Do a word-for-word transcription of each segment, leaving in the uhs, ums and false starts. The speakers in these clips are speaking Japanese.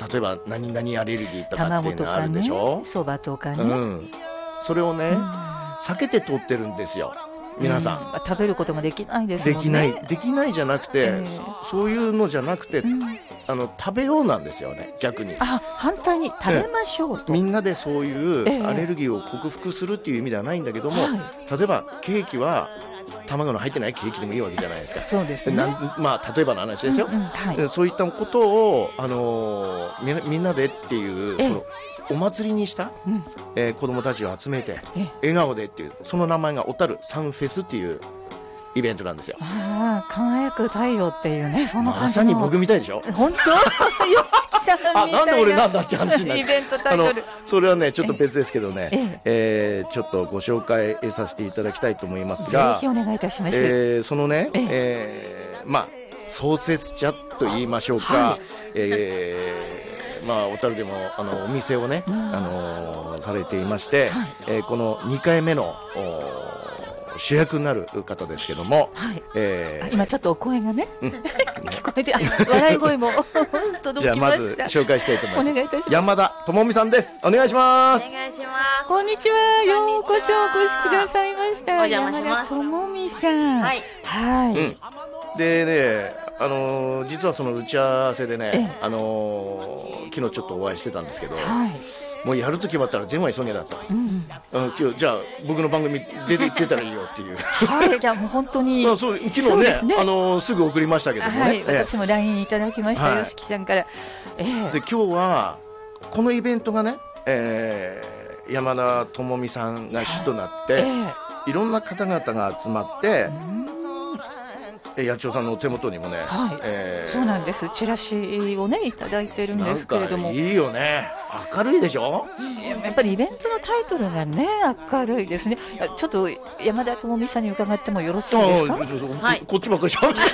例えば何々アレルギーとかっていうのがあるでしょ。 そばとかね、 うん、それをね、うん、避けて取ってるんですよ皆さん、 うん、食べることができないですもんね。 できないできないじゃなくて、えー、そ, そういうのじゃなくて、うん、あの食べようなんですよね逆に。 あ、反対に食べましょうと、 みんなでそういうアレルギーを克服するっていう意味ではないんだけども、えー、例えばケーキは卵の入ってないケーキでもいいわけじゃないですか。 そうですね。 なんまあ、例えばの話ですよ、うんうん、はい、そういったことを、あのー、み, みんなでっていう、ええ、そのお祭りにした、うんえー、子どもたちを集めて、ええ、笑顔でっていう、その名前が小樽サンフェスっていうイベントなんですよ。 あ、輝く太陽っていうね、そのまさに僕みたいでしょ。 本当よしきさんみたいな。 あ、なんで俺なんだって話になるイベントタイトル。 それはねちょっと別ですけどね、ええー、ちょっとご紹介させていただきたいと思いますが、 ぜひお願いいたします。 えー、そのね、ええー、まあ創設者と言いましょうか、はい、えー、まあ小樽でもあのお店をね、うん、あのされていまして、はい、えー、このにかいめの主役になる方ですけども、 はい、えー、今ちょっとお声がね、うん、聞こえて、笑い声も届きました。 じゃあまず紹介したいと思います。 お願いいたします。 山田智美さんです。お願いします。 お願いします。 こんにちは、ようこそお越しくださいました。 お邪魔します。 山田智美さん、はい、はい、うん、 でね、あのー、実はその打ち合わせでね、あのー、昨日ちょっとお会いしてたんですけど、はい、もうやると決まったら全話急げだと、うん、あの今日じゃあ僕の番組出て出たらいいよっていうはい、いやもう本当にそう昨日 ね, ねあのすぐ送りましたけどもね、はい、 私も ライン いただきました、はい、吉木さんから、 えー、で今日はこのイベントがね、えー、山田智美さんが主となって、はい、えー、いろんな方々が集まって、八千代さんのお手元にもね、 はい、えー、そうなんです。チラシをねいただいてるんですけれども、 なんかいいよね、明るいでしょ。 やっぱりイベントのタイトルがね明るいですね。ちょっと山田智美さんに伺ってもよろしいですか。 そうそうそう、はい、こっちばっかりしゃべって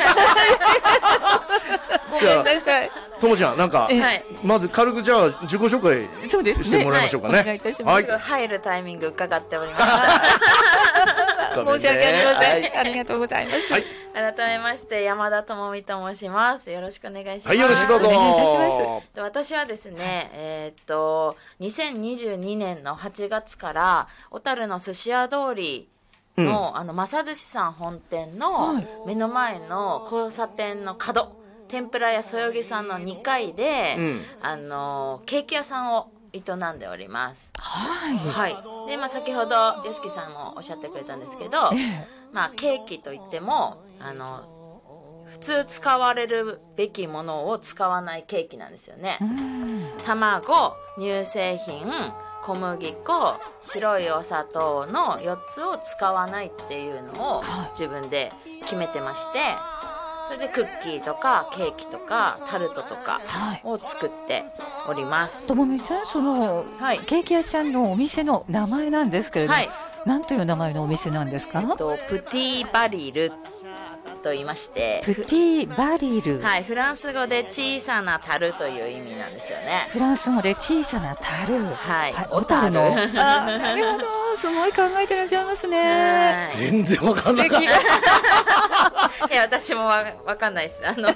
ごめんなさい。 ともちゃん、なんか、はい、まず軽くじゃあ自己紹介してもらいましょうかね。 はい、お願いいたします。 はい、入るタイミング伺っておりました申し訳ありません、はい、ありがとうございます、はい、 改めまして山田智美と申します。よろしくお願いします。 はい、よろしくどうぞ。 お願いいたします。 私はですね、はい、えー、っとにせんにじゅうにねんのはちがつから小樽の寿司屋通りの、うん、あの正寿司さん本店の目の前の交差点の角、天ぷら屋そよぎさんのにかいで、うん、あのケーキ屋さんを営んでおります。 はい、 はい、で、まあ、先ほど吉木さんもおっしゃってくれたんですけど、ええ、まあ、ケーキといってもあの普通使われるべきものを使わないケーキなんですよね。卵、乳製品、小麦粉、白いお砂糖のよっつを使わないっていうのを自分で決めてまして、それでクッキーとかケーキとかタルトとかを作っております。 ともみさん、その、はい、ケーキ屋さんのお店の名前なんですけれども、はい、何という名前のお店なんですか。 えっと、プティバリルと言いまして、 プティバリル、 はい、フランス語で小さな樽という意味なんですよね。 フランス語で小さな樽、 はい、 小樽のあ、なるほど、すごい考えてらっしゃいますね。 全然わかんなかったいや、私も わ, わかんないです。あの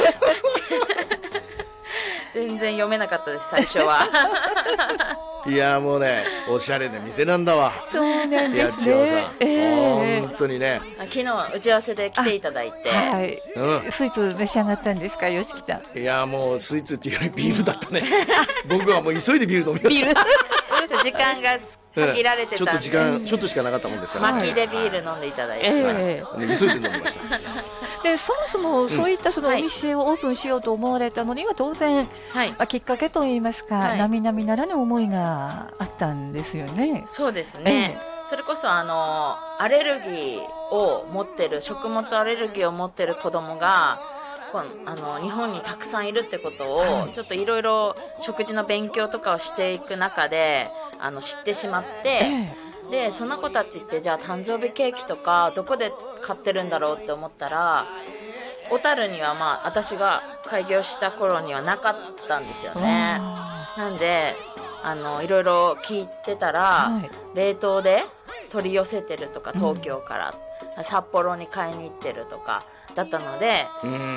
全然読めなかったです、最初はいやもうね、おしゃれな店なんだわ。 そうなんですね。 えー、本当にね、 昨日打ち合わせで来ていただいて、 はい、うん、スイーツ召し上がったんですか、吉木さん。 いやもうスイーツっていうよりビールだったね僕はもう急いでビール飲みました。 時間が限られてたんで、 ちょっと時間ちょっとしかなかったもんですから、 ね、巻きでビール飲んでいただいてます、えー、急いで飲みましたで、そもそもそういったそのお店をオープンしようと思われたのには当然、はい、まあ、きっかけといいますか、はい、並々ならぬ思いがあったんですよね。 そうですね、えー、それこそあのアレルギーを持ってる、食物アレルギーを持ってる子供があの日本にたくさんいるってことを、はい、ちょっといろいろ食事の勉強とかをしていく中であの知ってしまって、えー、でその子たちってじゃあ誕生日ケーキとかどこで買ってるんだろうって思ったら、小樽にはまあ私が開業した頃にはなかったんですよね。なんであのいろいろ聞いてたら、はい、冷凍で取り寄せてるとか、東京から、うん、札幌に買いに行ってるとかだったので、うん、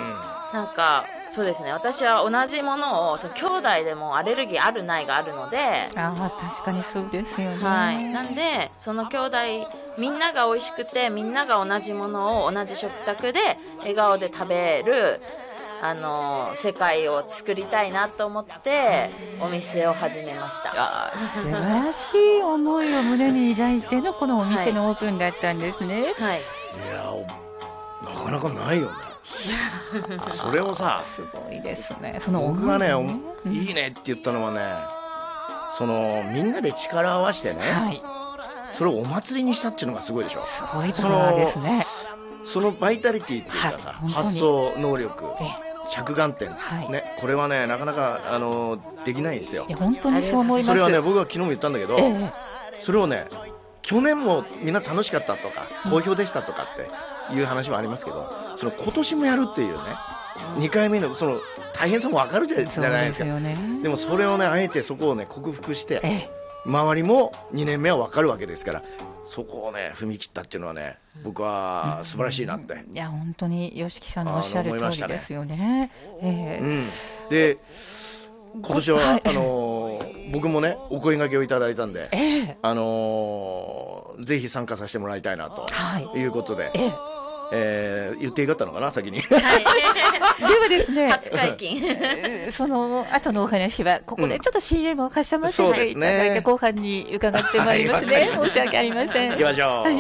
なんかそうですね、私は同じものをその兄弟でもアレルギーあるないがあるので、 ああ確かにそうですよね、 はい、なんでその兄弟みんなが美味しくてみんなが同じものを同じ食卓で笑顔で食べるあの世界を作りたいなと思ってお店を始めました。 あ素晴らしい思いを胸に抱いてのこのお店のオープンだったんですね。 はい、 いやなかなかないよね。それをさ、 すごいですね。その僕がね、うん、いいねって言ったのはね、そのみんなで力を合わせてね、はい、それをお祭りにしたっていうのがすごいでしょ。 すごいところですね。 そのバイタリティっていうかさ、はい、発想能力、着眼点、はい、ね、これはねなかなかあのできないんですよ。 いや本当にそう思います。 それはね僕は昨日も言ったんだけど、えー、それをね去年もみんな楽しかったとか好評でしたとかっていう話はありますけど、その今年もやるっていうね、うん、にかいめのその大変さも分かるじゃないですか。ですよね。でもそれをねあえてそこをね克服して、えー、周りもにねんめは分かるわけですから、そこをね踏み切ったっていうのはね僕は素晴らしいなって、 うん、いや本当に吉木さんのおっしゃる通りですよね。えーうん、で今年は、はい、あのー、僕もねお声掛けをいただいたんで、えー、あのー、ぜひ参加させてもらいたいなと、はい、いうことで、えーえー、言っていいかったのかな先に、はい、 ではですね初解禁その後のお話はここでちょっと シーエム を挟ませていただいて、うん、後半に伺ってまいりますね、はい、申し訳ありません。 行きましょう、はい、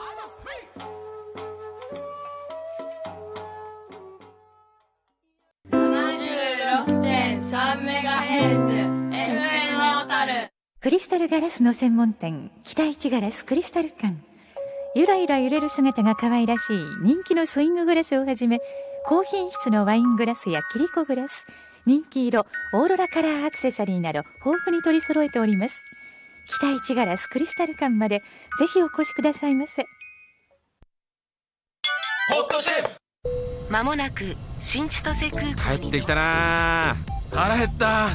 ななじゅうろくてんさんメガヘルツ エフエム 小樽クリスタルガラスの専門店北一ガラスクリスタル館。ゆらゆら揺れる姿が可愛らしい人気のスインググラスをはじめ、高品質のワイングラスやキリコグラス、人気色オーロラカラーアクセサリーなど豊富に取り揃えております。北一ガラスクリスタル館までぜひお越しくださいませ。 ホットシェフまもなく新千歳空港帰ってきたな。腹減った。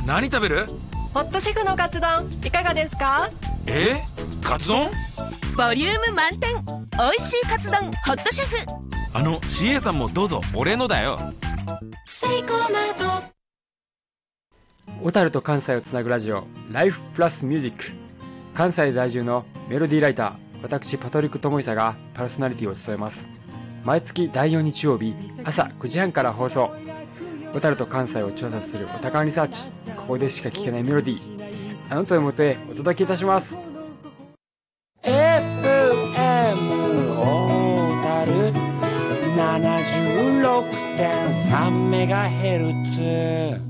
何食べる？ ホットシェフのカツ丼いかがですか？ え？カツ丼？ ボリューム満点美味しいカツ丼ホットシェフ。 あの シーエー さんもどうぞ。俺のだよ。 セイコーマート。 小樽と関西をつなぐラジオライフプラスミュージック。関西在住のメロディーライター私パトリック智久がパーソナリティを務めます。毎月だいよん日曜日朝くじはんから放送。小樽と関西を調査するおたかわリサーチ。ここでしか聴けないメロディーあなたのもとへお届けいたします。 エフエム 小樽 ななじゅうろくてんさんメガヘルツ